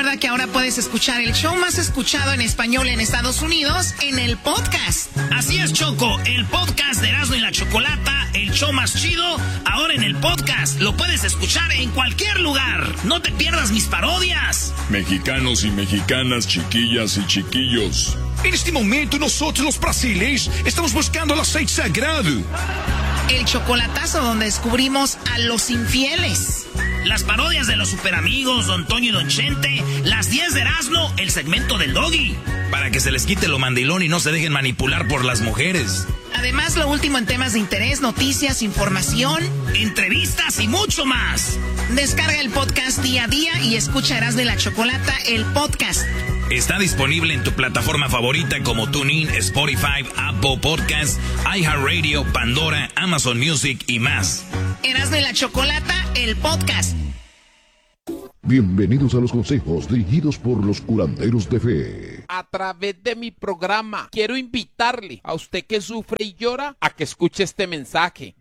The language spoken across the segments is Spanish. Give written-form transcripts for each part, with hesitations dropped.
Recuerda que ahora puedes escuchar el show más escuchado en español en Estados Unidos en el podcast. Así es, Choco, el podcast de Erasmo y la Chocolata, el show más chido, ahora en el podcast. Lo puedes escuchar en cualquier lugar. No te pierdas mis parodias. Mexicanos y mexicanas, chiquillas y chiquillos. En este momento nosotros los brasileños estamos buscando el aceite sagrado. El chocolatazo donde descubrimos a los infieles. Las parodias de los superamigos, Don Toño y Don Chente. Las 10 de Erasmo, el segmento del Doggy. Para que se les quite lo mandilón y no se dejen manipular por las mujeres. Además, lo último en temas de interés, noticias, información, entrevistas y mucho más. Descarga el podcast día a día y escucha Erasmo y la Chocolata, el podcast. Está disponible en tu plataforma favorita como TuneIn, Spotify, Apple Podcasts, iHeartRadio, Pandora, Amazon Music y más. Erasmo y la Chocolata, el podcast. Bienvenidos a los consejos dirigidos por los curanderos de fe. A través de mi programa, quiero invitarle a usted que sufre y llora a que escuche este mensaje.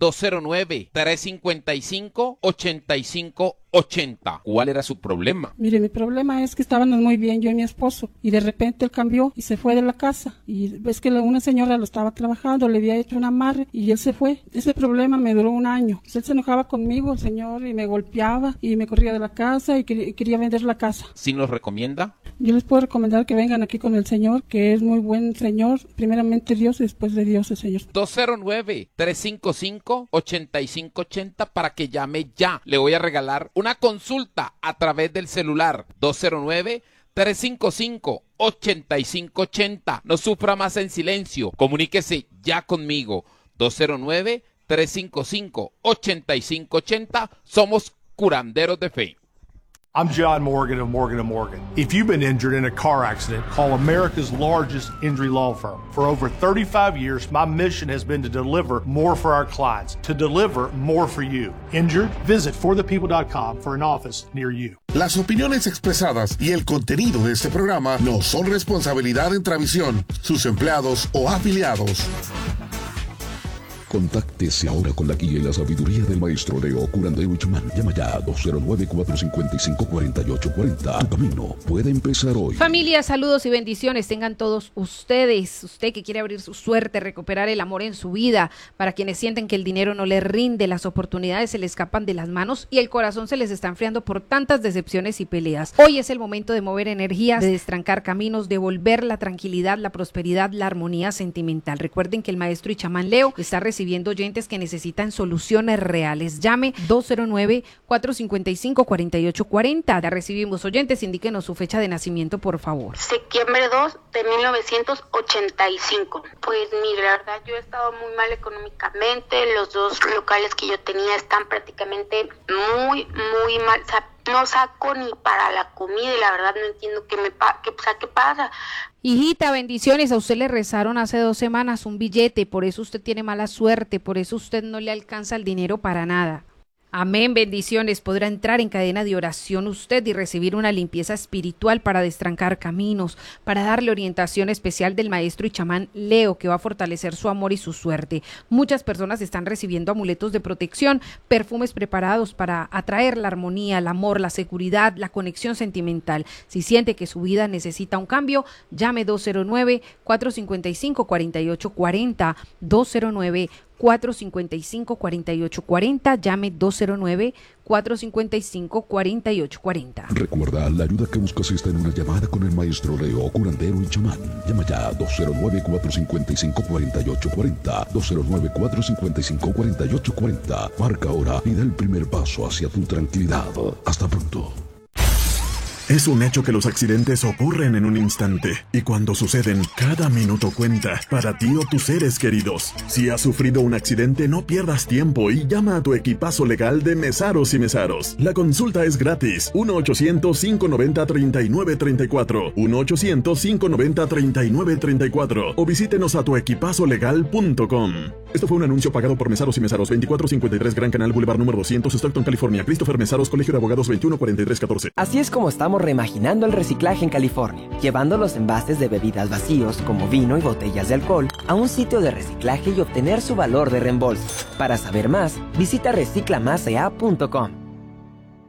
209-355-8580. ¿Cuál era su problema? Mire, mi problema es que estábamos muy bien yo y mi esposo, y de repente él cambió y se fue de la casa, y ves que una señora lo estaba trabajando, le había hecho un amarre y él se fue. Ese problema me duró un año. Él se enojaba conmigo, el señor, y me golpeaba y me corría de la casa y quería vender la casa. ¿Sí nos recomienda? Yo les puedo recomendar que vengan aquí con el señor, que es muy buen señor, primeramente Dios y después de Dios el señor. 209-355-8580 para que llame ya. Le voy a regalar una consulta a través del celular. 209-355-8580. No sufra más en silencio. Comuníquese ya conmigo. 209-355-8580. Somos curanderos de fe. I'm John Morgan of Morgan & Morgan. If you've been injured in a car accident, call America's largest injury law firm. For over 35 years, my mission has been to deliver more for our clients, to deliver more for you. Injured? Visit forthepeople.com for an office near you. Las opiniones expresadas y el contenido de este programa no son responsabilidad de Intravisión, sus empleados o afiliados. Contáctese ahora con la guía y la sabiduría del maestro Leo Curandero y Chamán. Llama ya a 209-455-4840. Tu camino puede empezar hoy. Familia, saludos y bendiciones tengan todos ustedes. Usted que quiere abrir su suerte, recuperar el amor en su vida. Para quienes sienten que el dinero no les rinde, las oportunidades se les escapan de las manos y el corazón se les está enfriando por tantas decepciones y peleas. Hoy es el momento de mover energías, de destrancar caminos, de volver la tranquilidad, la prosperidad, la armonía sentimental. Recuerden que el maestro y chamán Leo está recibiendo oyentes que necesitan soluciones reales. Llame 209-455-4840. Ya recibimos oyentes, indíquenos su fecha de nacimiento, por favor. Septiembre 2 de 1985. Pues mira, la verdad yo he estado muy mal económicamente. Los dos locales que yo tenía están prácticamente muy mal. O sea, no saco ni para la comida y la verdad no entiendo qué pasa. Hijita, bendiciones. A usted le rezaron hace 2 semanas un billete, por eso usted tiene mala suerte, por eso usted no le alcanza el dinero para nada. Amén, bendiciones. Podrá entrar en cadena de oración usted y recibir una limpieza espiritual para destrancar caminos, para darle orientación especial del maestro y chamán Leo, que va a fortalecer su amor y su suerte. Muchas personas están recibiendo amuletos de protección, perfumes preparados para atraer la armonía, el amor, la seguridad, la conexión sentimental. Si siente que su vida necesita un cambio, llame 209-455-4840, 209-455-4840, llame 209-455-4840. Recuerda, la ayuda que buscas está en una llamada con el maestro Leo, curandero y chamán. Llama ya a 209-455-4840, 209-455-4840. Marca ahora y da el primer paso hacia tu tranquilidad. Hasta pronto. Es un hecho que los accidentes ocurren en un instante, y cuando suceden, cada minuto cuenta para ti o tus seres queridos. Si has sufrido un accidente, no pierdas tiempo y llama a tu equipazo legal de Mesaros y Mesaros. La consulta es gratis. 1-800-590-3934, 1-800-590-3934, o visítenos a tuequipazolegal.com. Esto fue un anuncio pagado por Mesaros y Mesaros, 2453 Gran Canal Boulevard número 200, Stockton, California. Christopher Mesaros, Colegio de Abogados, 214314. Así es como estamos reimaginando el reciclaje en California, llevando los envases de bebidas vacíos como vino y botellas de alcohol a un sitio de reciclaje y obtener su valor de reembolso. Para saber más, visita reciclamasea.com.